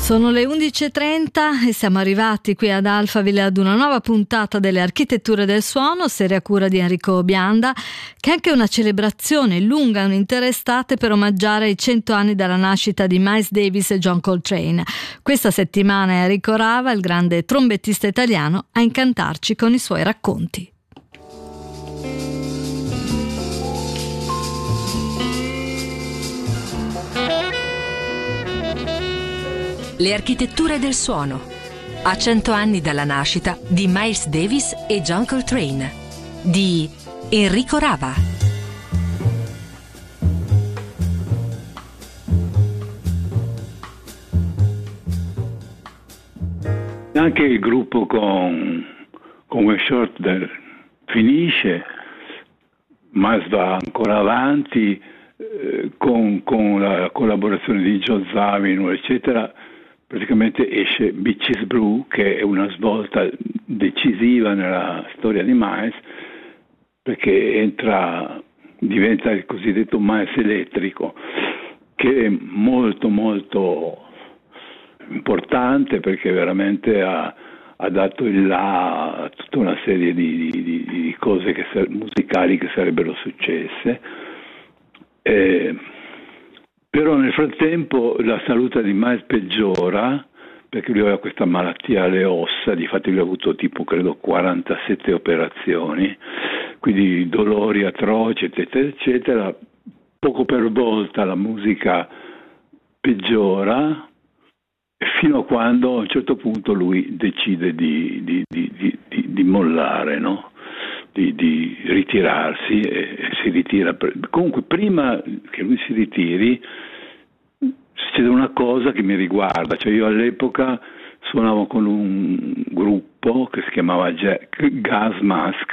Sono le 11:30 e siamo arrivati qui ad Alphaville ad una nuova puntata delle Architetture del Suono, serie a cura di Enrico Bianda, che è anche una celebrazione lunga, un'intera estate per omaggiare i 100 anni dalla nascita di Miles Davis e John Coltrane. Questa settimana Enrico Rava, il grande trombettista italiano, a incantarci con i suoi racconti. Le architetture del suono. A 100 anni dalla nascita di Miles Davis e John Coltrane. Di Enrico Rava. Anche il gruppo con Wayne Shorter finisce, Miles va ancora avanti con la collaborazione di Joe Zawinul, eccetera. Praticamente esce Bitches Brew, che è una svolta decisiva nella storia di Miles, perché diventa il cosiddetto Miles elettrico, che è molto molto importante, perché veramente ha dato il là a tutta una serie di cose musicali che sarebbero successe. Però nel frattempo la salute di Miles peggiora, perché lui aveva questa malattia alle ossa, difatti lui ha avuto tipo credo 47 operazioni, quindi dolori atroci, eccetera, eccetera. Poco per volta la musica peggiora, fino a quando a un certo punto lui decide di mollare, no? Di ritirarsi, e si ritira. Comunque prima che lui si ritiri succede una cosa che mi riguarda, cioè io all'epoca suonavo con un gruppo che si chiamava Gas Mask,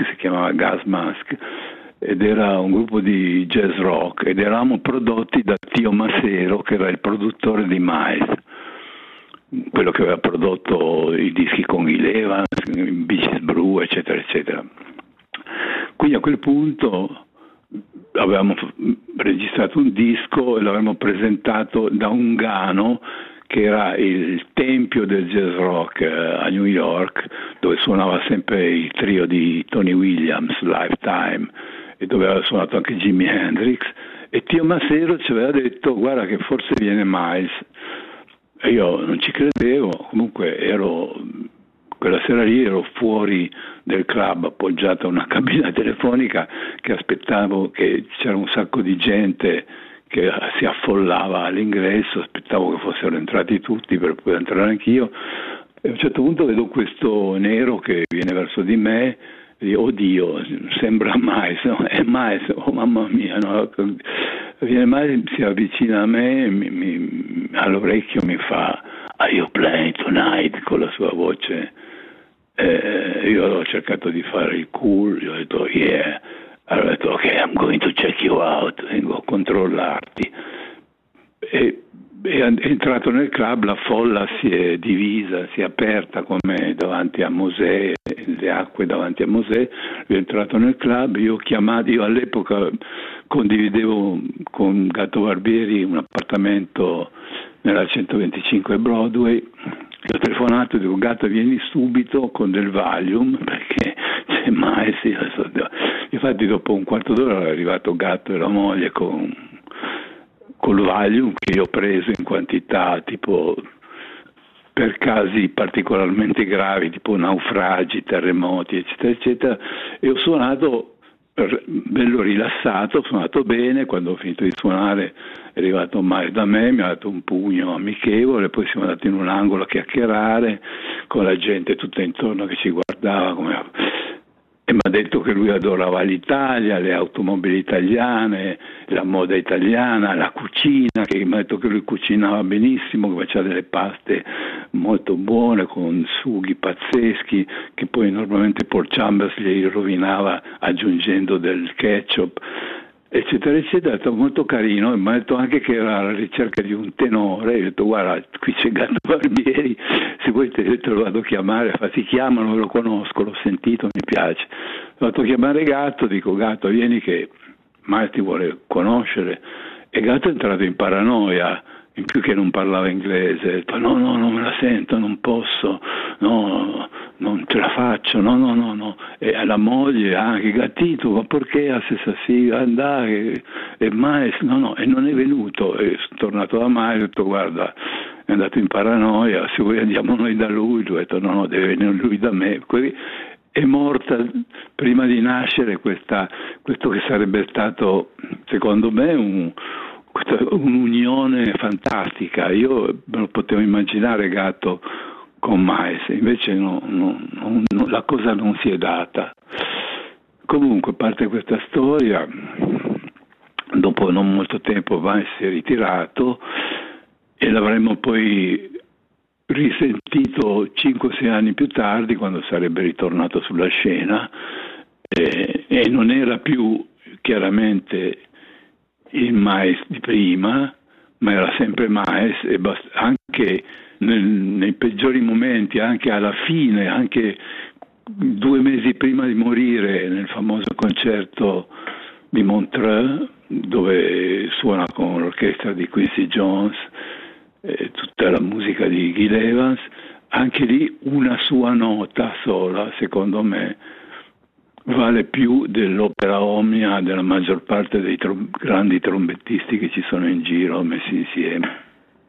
ed era un gruppo di jazz rock, ed eravamo prodotti da Tio Masero, che era il produttore di Miles, quello che aveva prodotto i dischi con Gil Evans, Bitches Brew, eccetera eccetera. Quindi a quel punto avevamo registrato un disco e l'avevamo presentato da Ungano, che era il tempio del jazz rock a New York, dove suonava sempre il trio di Tony Williams, Lifetime, e dove aveva suonato anche Jimi Hendrix, e Tio Masero ci aveva detto: guarda che forse viene Miles. E io non ci credevo. Comunque quella sera lì ero fuori del club, appoggiato a una cabina telefonica, che aspettavo, che c'era un sacco di gente che si affollava all'ingresso, aspettavo che fossero entrati tutti per poter entrare anch'io, e a un certo punto vedo questo nero che viene verso di me e dico: oddio, sembra Miles, no? È Miles, oh mamma mia, no? Viene Miles, si avvicina a me, all'orecchio mi fa: "Are you playing tonight?" con la sua voce. Io ho cercato di fare il cool, gli ho detto yeah, allora ho detto ok, I'm going to check you out, vengo a controllarti. E è entrato nel club, la folla si è divisa, si è aperta come davanti a Mosè, le acque davanti a Mosè. Lui è entrato nel club, io all'epoca condividevo con Gatto Barbieri un appartamento nella 125 Broadway. Gli ho telefonato e dico: Gatto, vieni subito con del Valium, perché c'è mai. Infatti dopo un quarto d'ora è arrivato Gatto e la moglie con il Valium, che io ho preso in quantità tipo per casi particolarmente gravi, tipo naufragi, terremoti, eccetera eccetera, e ho suonato bello rilassato, ho suonato bene. Quando ho finito di suonare è arrivato Miles da me, mi ha dato un pugno amichevole, poi siamo andati in un angolo a chiacchierare con la gente tutta intorno che ci guardava e mi ha detto che lui adorava l'Italia, le automobili italiane, la moda italiana, la cucina, che mi ha detto che lui cucinava benissimo, che faceva delle paste molto buone con sughi pazzeschi, che poi normalmente Paul Chambers gli rovinava aggiungendo del ketchup, eccetera eccetera. È stato molto carino, e mi ha detto anche che era alla ricerca di un tenore. Io ho detto: guarda, qui c'è Gatto Barbieri, se vuoi te lo vado a chiamare. Si chiamano, lo conosco, l'ho sentito, mi piace. L'ho fatto chiamare Gatto, dico: Gatto, vieni che Miles ti vuole conoscere. E Gatto è entrato in paranoia, in più che non parlava inglese, ha detto no, non me la sento, non posso, no, non ce la faccio, no. E alla moglie anche, Gatito, ma perché haces así, andare, e Miles, no, e non è venuto, e sono tornato da Miles, ho detto guarda, è andato in paranoia, se vuoi andiamo noi da lui ha detto no, deve venire lui da me. È morta prima di nascere questo che sarebbe stato, secondo me, un'unione fantastica. Io me lo potevo immaginare Gatto con Miles, invece la cosa non si è data. Comunque, parte questa storia, dopo non molto tempo Miles si è ritirato e l'avremmo poi risentito 5-6 anni più tardi, quando sarebbe ritornato sulla scena, e non era più chiaramente il Miles di prima, ma era sempre Miles, e anche nei peggiori momenti, anche alla fine, anche 2 mesi prima di morire, nel famoso concerto di Montreux, dove suona con l'orchestra di Quincy Jones, tutta la musica di Gil Evans, anche lì una sua nota sola, secondo me, vale più dell'opera omnia della maggior parte dei grandi trombettisti che ci sono in giro messi insieme.